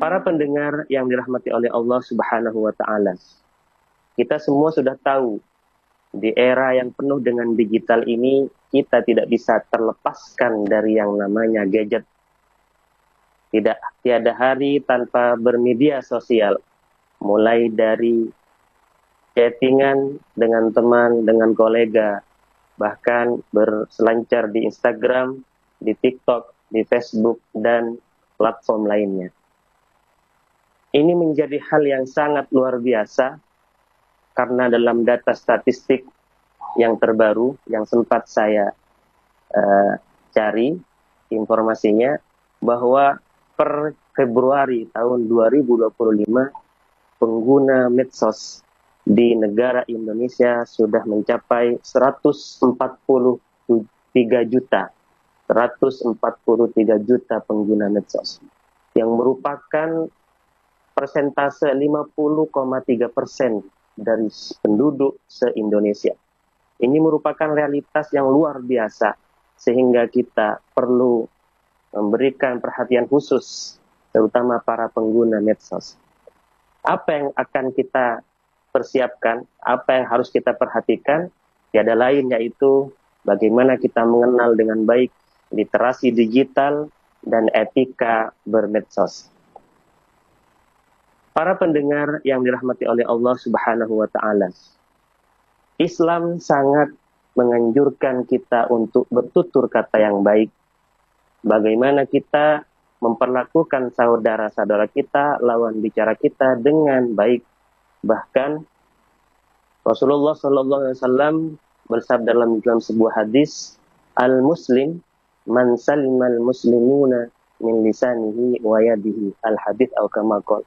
Para pendengar yang dirahmati oleh Allah Subhanahu wa Ta'ala, kita semua sudah tahu di era yang penuh dengan digital ini, kita tidak bisa terlepaskan dari yang namanya gadget. Tiada hari tanpa bermedia sosial, mulai dari chattingan dengan teman, dengan kolega, bahkan berselancar di Instagram, di TikTok, di Facebook, dan platform lainnya. Ini menjadi hal yang sangat luar biasa, karena dalam data statistik yang terbaru, yang sempat saya cari informasinya, bahwa per Februari tahun 2025, pengguna medsos di negara Indonesia sudah mencapai 143 juta. 143 juta pengguna medsos, yang merupakan persentase 50,3% dari penduduk se-Indonesia. Ini merupakan realitas yang luar biasa, sehingga kita perlu memberikan perhatian khusus, terutama para pengguna medsos. Apa yang akan kita persiapkan, apa yang harus kita perhatikan, tiada lain yaitu bagaimana kita mengenal dengan baik literasi digital dan etika bermedsos. Para pendengar yang dirahmati oleh Allah Subhanahu wa Ta'ala, Islam sangat menganjurkan kita untuk bertutur kata yang baik. Bagaimana kita memperlakukan saudara-saudara kita, lawan bicara kita dengan baik. Bahkan Rasulullah SAW bersabda dalam sebuah hadis, "Al-Muslim man salimal muslimuna min lisanihi wa yadihi." Al-hadits atau kama qala.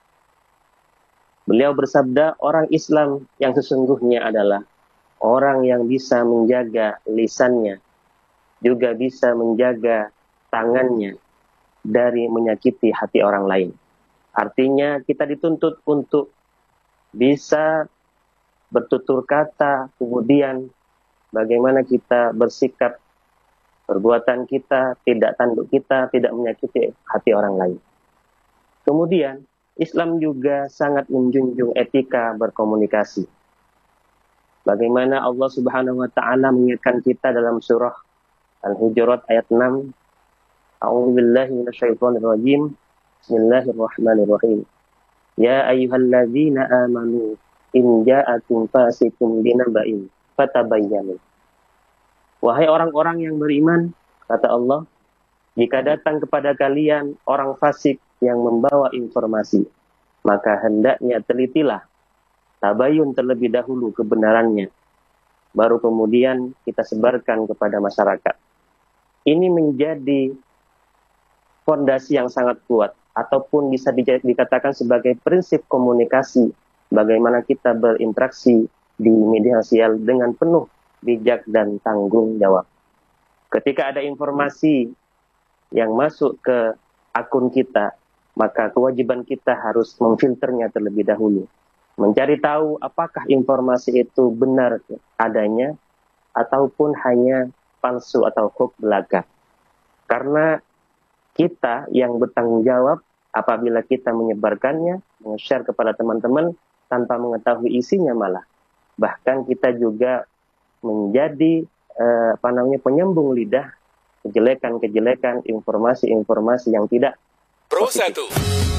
Beliau bersabda, orang Islam yang sesungguhnya adalah orang yang bisa menjaga lisannya, juga bisa menjaga tangannya dari menyakiti hati orang lain. Artinya kita dituntut untuk bisa bertutur kata, kemudian bagaimana kita bersikap, perbuatan kita, tidak tanduk kita, tidak menyakiti hati orang lain. Kemudian Islam juga sangat menjunjung etika berkomunikasi. Bagaimana Allah Subhanahu wa Ta'ala mengingatkan kita dalam surah Al-Hujurat ayat 6. A'udzubillahi minasyaitonir rajim. Bismillahirrahmanirrahim. Ya ayyuhalladzina amanu in ja'akum fasiqun binaba'in fatabayyanu. Wahai orang-orang yang beriman, kata Allah, jika datang kepada kalian orang fasik yang membawa informasi, maka hendaknya telitilah, tabayun terlebih dahulu kebenarannya, baru kemudian kita sebarkan kepada masyarakat. Ini menjadi fondasi yang sangat kuat, ataupun bisa dikatakan sebagai prinsip komunikasi, bagaimana kita berinteraksi di media sosial dengan penuh bijak dan tanggung jawab. Ketika ada informasi yang masuk ke akun kita, maka kewajiban kita harus memfilternya terlebih dahulu. Mencari tahu apakah informasi itu benar adanya, ataupun hanya palsu atau hoax belaka. Karena kita yang bertanggung jawab apabila kita menyebarkannya, nge-share kepada teman-teman tanpa mengetahui isinya malah. Bahkan kita juga menjadi penyambung lidah kejelekan-kejelekan, informasi-informasi yang tidak Pro positif. 1